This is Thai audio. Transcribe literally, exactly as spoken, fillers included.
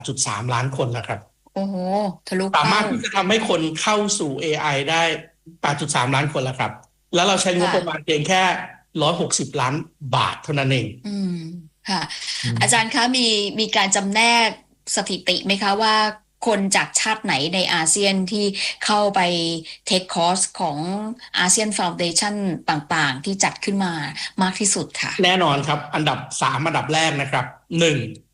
จุดสาม ล้านคนแล้วครับโอ้โหทะลุสามารเป้าถที่จะทำให้คนเข้าสู่ เอ ไอ ได้ แปด จุด สาม ล้านคนแล้วครับแล้วเราใช้งบประมาณค่ะเพียงแค่หนึ่งร้อยหกสิบล้านบาทเท่านั้นเองอืมค่ะอืมอาจารย์คะมีมีการจำแนกสถิติไหมคะว่าคนจากชาติไหนในอาเซียนที่เข้าไปเทคคอร์สของอาเซียนฟ u วเดชั o นต่างๆที่จัดขึ้นมามากที่สุดค่ะแน่นอนครับอันดับสามอันดับแรกนะครับหนึ่ง